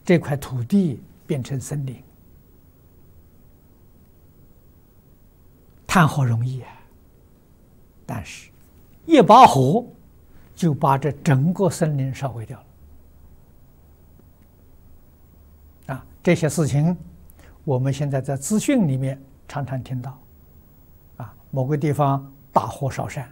这块土地变成森林，谈何容易啊！但是，一把火就把这整个森林烧毁掉了。啊，这些事情我们现在在资讯里面常常听到。啊，某个地方大火烧山。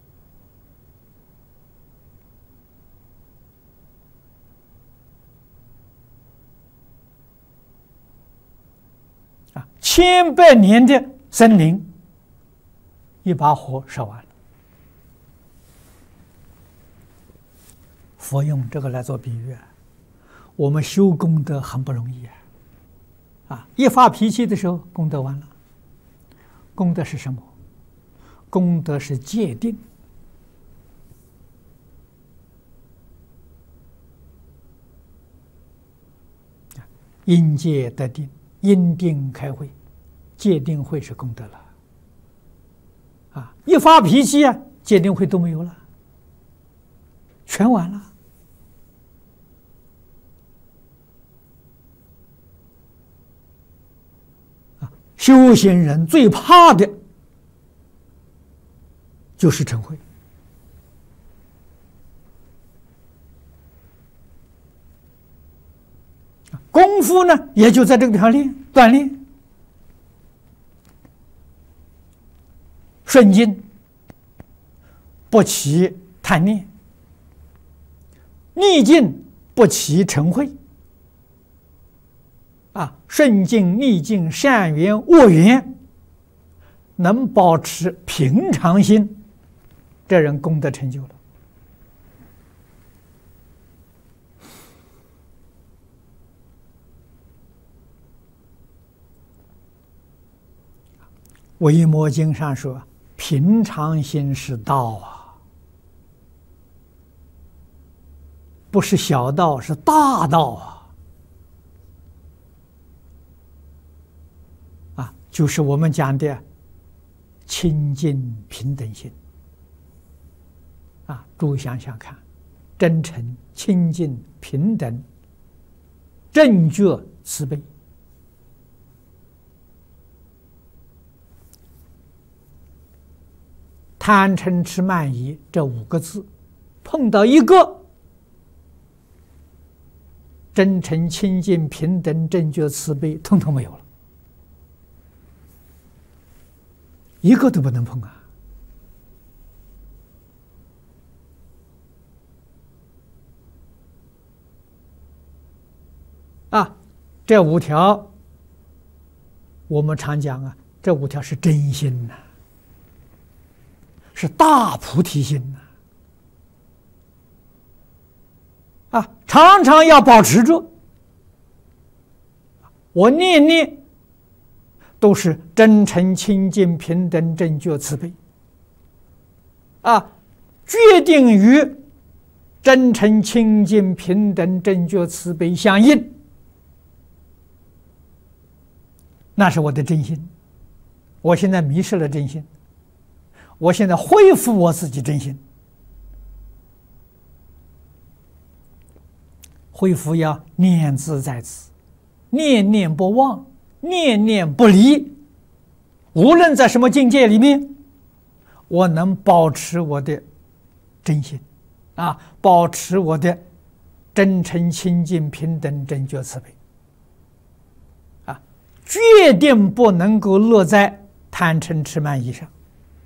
千百年的森林，一把火烧完了。佛用这个来做比喻啊，我们修功德很不容易啊！一发脾气的时候，功德完了。功德是什么？功德是戒定。因戒得定，因定开慧。戒定慧是功德了，啊！一发脾气啊，戒定慧都没有了，全完了。啊，修行人最怕的就是嗔恚。功夫呢，也就在这个地方锻炼。顺境不起贪念，逆境不起嗔恚。啊，顺境、逆境、善缘、恶缘，能保持平常心，这人功德成就了。维摩经上说，平常心是道啊，不是小道，是大道啊！啊，就是我们讲的清净平等心啊！诸位想想看，真诚、清净、平等、正觉、慈悲。贪嗔痴慢疑这5个字，碰到一个真诚、清净、平等、正觉、慈悲，通通没有了，一个都不能碰啊！啊，这5条，我们常讲啊，这5条是真心呐。是大菩提心呐！啊，常常要保持住。我念念都是真诚、清净、平等、正觉、慈悲。啊，决定与真诚、清净、平等、正觉、慈悲相应，那是我的真心。我现在迷失了真心。我现在恢复我自己真心，恢复要念兹在兹，念念不忘，念念不离。无论在什么境界里面，我能保持我的真心，啊，保持我的真诚、清净、平等、正觉、慈悲，啊，决定不能够落在贪嗔痴慢疑上。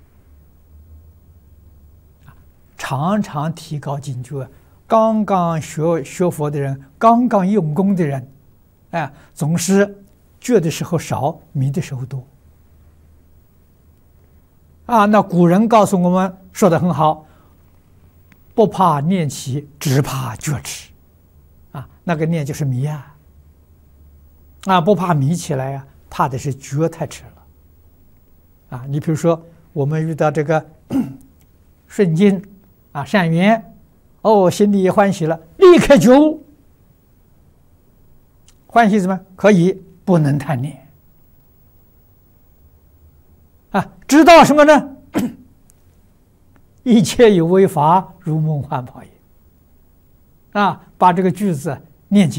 常常提高警觉，刚刚学佛的人，刚刚用功的人，哎，总是觉的时候少，迷的时候多。啊，那古人告诉我们说的很好，不怕念起，只怕觉迟。啊，那个念就是迷啊，啊，不怕迷起来啊，怕的是觉太迟了。啊，你比如说我们遇到这个顺境。啊，善缘，哦，心里也欢喜了，立刻觉悟。欢喜什么？可以不能贪念。啊，知道什么呢？一切有为法，如梦幻泡影。啊，把这个句子念紧。